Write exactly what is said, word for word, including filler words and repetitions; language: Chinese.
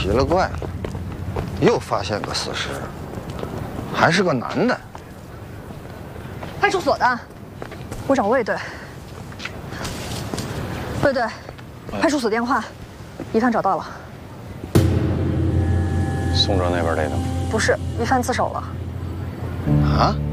奇了怪了，又发现个死尸，还是个男的。 派出所的，我找魏队。魏队，派出所电话，疑犯找到了。 宋州那边来的吗？ 不是，疑犯自首了。 啊？